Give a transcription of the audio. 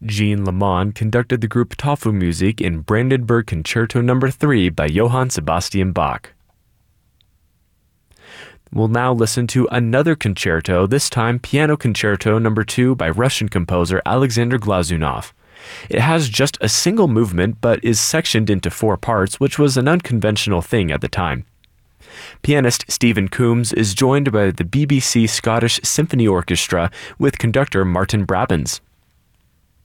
Jean Lamont conducted the group Tafelmusik in Brandenburg Concerto No. 3 by Johann Sebastian Bach. We'll now listen to another concerto, this time Piano Concerto No. 2 by Russian composer Alexander Glazunov. It has just a single movement but is sectioned into 4 parts, which was an unconventional thing at the time. Pianist Stephen Coombs is joined by the BBC Scottish Symphony Orchestra with conductor Martin Brabants.